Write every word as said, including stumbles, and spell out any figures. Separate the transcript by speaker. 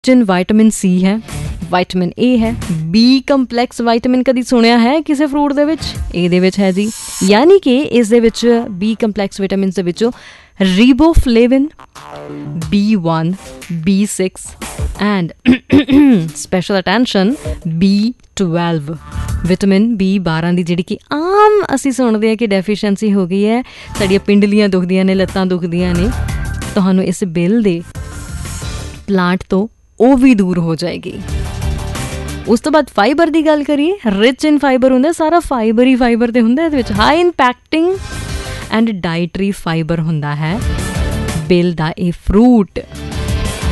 Speaker 1: ਇਨ vitamin ਸੀ ਹੈ, vitamin ਏ ਹੈ, B complex vitamin ਕਦੀ ਸੁਣਿਆ ਹੈ ਕਿਸੇ ਫਰੂਟ ਦੇ ਵਿੱਚ? ਇਹਦੇ ਵਿੱਚ ਹੈ ਜੀ। ਯਾਨੀ ਕਿ ਇਸ ਦੇ ਵਿੱਚ ਬੀ ਕੰਪਲੈਕਸ ਵਿਟਾਮਿਨਸ ਦੇ ਵਿੱਚੋਂ ਰੀਬੋਫਲੇਵਿਨ, B one, B six and special attention B twelve, vitamin B ਬਾਰਾਂ ਦੀ ਜਿਹੜੀ ਕਿ ਆਮ ਅਸੀਂ ਸੁਣਦੇ ਹਾਂ ਕਿ ਡੈਫੀਸ਼ੀਐਂਸੀ ਹੋ ਗਈ ਹੈ, ਸਾਡੀਆਂ ਪਿੰਡਲੀਆਂ ਦੁਖਦੀਆਂ ਨੇ, ਲੱਤਾਂ ਦੁਖਦੀਆਂ ਨੇ, ਤੁਹਾਨੂੰ ਇਸ ਬਿੱਲ ਦੇ ਪਲਾਂਟ ਤੋਂ ਉਹ ਵੀ ਦੂਰ ਹੋ ਜਾਏਗੀ। ਉਸ ਤੋਂ ਬਾਅਦ ਫਾਈਬਰ ਦੀ ਗੱਲ ਕਰੀਏ, ਰਿਚ ਇਨ ਫਾਈਬਰ ਹੁੰਦਾ, ਸਾਰਾ ਫਾਈਬਰ ਹੀ ਫਾਈਬਰ 'ਤੇ ਹੁੰਦਾ ਇਹਦੇ ਵਿੱਚ। ਹਾਈ ਇੰਪੈਕਟਿੰਗ ਐਂਡ ਡਾਇਟਰੀ ਫਾਈਬਰ ਹੁੰਦਾ ਹੈ ਬਿੱਲ ਦਾ ਇਹ ਫਰੂਟ।